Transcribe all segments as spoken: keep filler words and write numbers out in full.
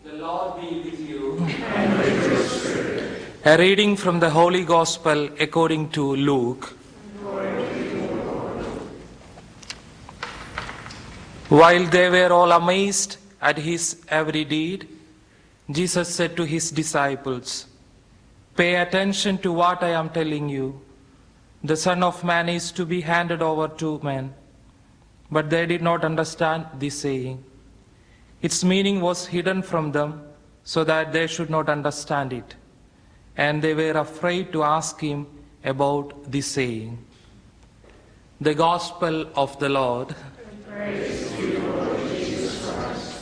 The Lord be with you. And with your spirit. A reading from the Holy Gospel according to Luke. While they were all amazed at his every deed, Jesus said to his disciples, "Pay attention to what I am telling you. The Son of Man is to be handed over to men." But they did not understand this saying. Its meaning was hidden from them so that they should not understand it. And they were afraid to ask him about this saying. The Gospel of the Lord. Praise to you, Lord Jesus Christ.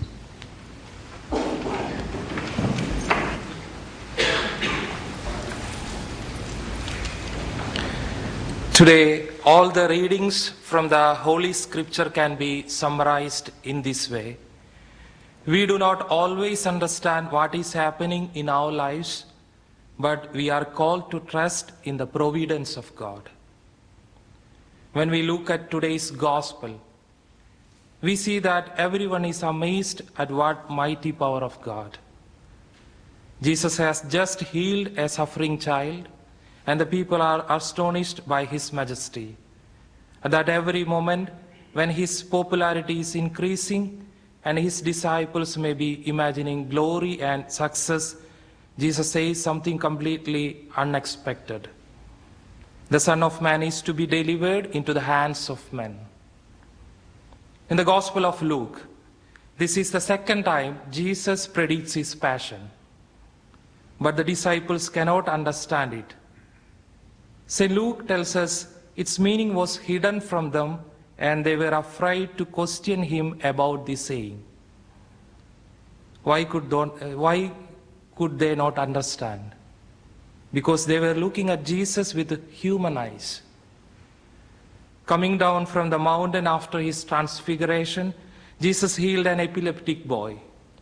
Today, all the readings from the Holy Scripture can be summarized in this way. We do not always understand what is happening in our lives, but we are called to trust in the providence of God. When we look at today's Gospel, we see that everyone is amazed at what mighty power of God. Jesus has just healed a suffering child, and the people are astonished by his majesty. At that every moment, when his popularity is increasing and his disciples may be imagining glory and success, Jesus says something completely unexpected. The Son of Man is to be delivered into the hands of men. In the Gospel of Luke, this is the second time Jesus predicts his passion. But the disciples cannot understand it. Saint Luke tells us its meaning was hidden from them and they were afraid to question him about this saying. Why could, don't, why could they not understand? Because they were looking at Jesus with human eyes. Coming down from the mountain after his transfiguration, Jesus healed an epileptic boy.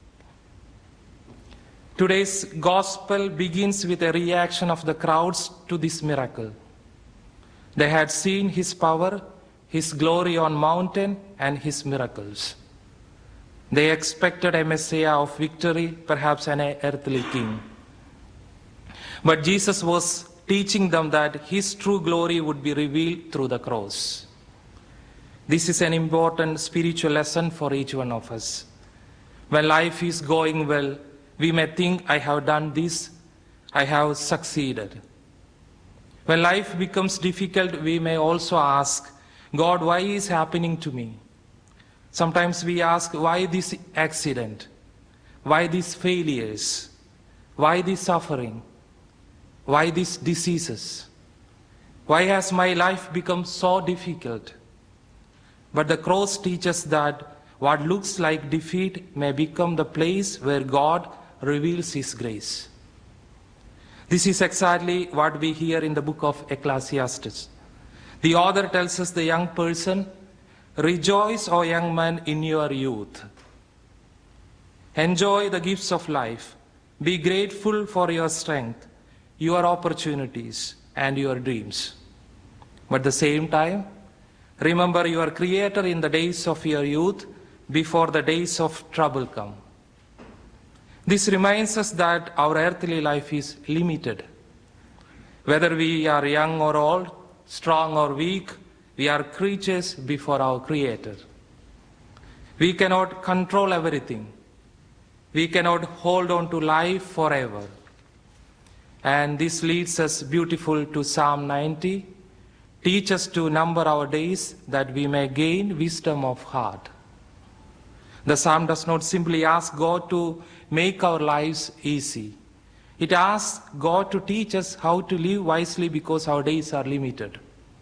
Today's gospel begins with a reaction of the crowds to this miracle. They had seen his power, his glory on mountain, and his miracles. They expected a Messiah of victory, perhaps an earthly king. But Jesus was teaching them that his true glory would be revealed through the cross. This is an important spiritual lesson for each one of us. When life is going well, we may think, I have done this, I have succeeded. When life becomes difficult, we may also ask, God, why is happening to me? Sometimes we ask, why this accident? Why these failures? Why this suffering? Why these diseases? Why has my life become so difficult? But the cross teaches that what looks like defeat may become the place where God reveals his grace. This is exactly what we hear in the book of Ecclesiastes. The author tells us, the young person, rejoice, O young man, in your youth. Enjoy the gifts of life. Be grateful for your strength, your opportunities, and your dreams. But at the same time, remember your Creator in the days of your youth, before the days of trouble come. This reminds us that our earthly life is limited. Whether we are young or old, strong or weak, we are creatures before our Creator. We cannot control everything. We cannot hold on to life forever. And this leads us beautiful to Psalm ninety. Teach us to number our days that we may gain wisdom of heart. The psalm does not simply ask God to make our lives easy. It asks God to teach us how to live wisely because our days are limited.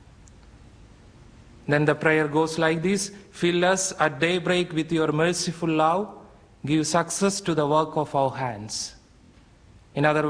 Then the prayer goes like this: fill us at daybreak with your merciful love. Give success to the work of our hands. In other